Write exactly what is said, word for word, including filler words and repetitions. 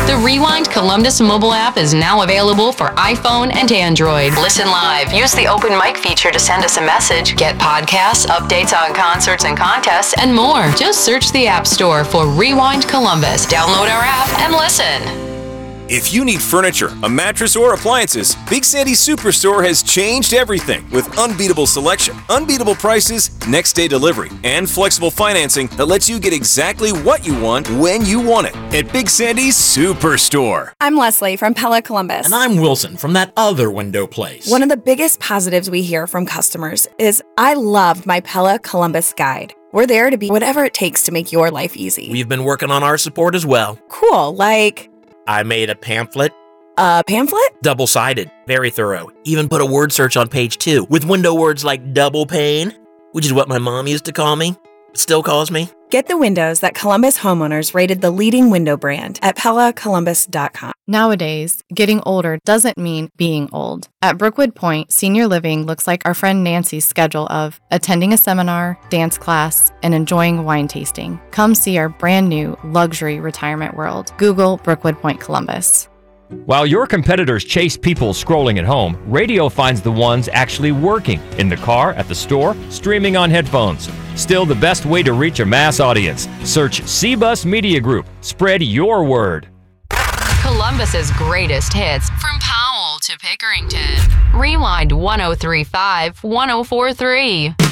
The Rewind Columbus mobile app is now available for iPhone and Android. Listen live. Use the open mic feature to send us a message. Get podcasts, updates on concerts and contests, and more. Just search the App Store for Rewind Columbus. Download our app and listen. If you need furniture, a mattress, or appliances, Big Sandy's Superstore has changed everything with unbeatable selection, unbeatable prices, next-day delivery, and flexible financing that lets you get exactly what you want when you want it at Big Sandy's Superstore. I'm Leslie from Pella Columbus. And I'm Wilson from that other window place. One of the biggest positives we hear from customers is, I loved my Pella Columbus guide. We're there to be whatever it takes to make your life easy. We've been working on our support as well. Cool, like... I made a pamphlet. A pamphlet? Double-sided. Very thorough. Even put a word search on page two with window words like double pane, which is what my mom used to call me, still calls me. Get the windows that Columbus homeowners rated the leading window brand at Pella Columbus dot com. Nowadays, getting older doesn't mean being old. At Brookwood Point, senior living looks like our friend Nancy's schedule of attending a seminar, dance class, and enjoying wine tasting. Come see our brand new luxury retirement world. Google Brookwood Point Columbus. While your competitors chase people scrolling at home, radio finds the ones actually working in the car, at the store, streaming on headphones. Still the best way to reach a mass audience. Search C Bus Media Group. Spread your word. Columbus's greatest hits from Powell to Pickerington. Rewind one oh three point five, one oh four point three.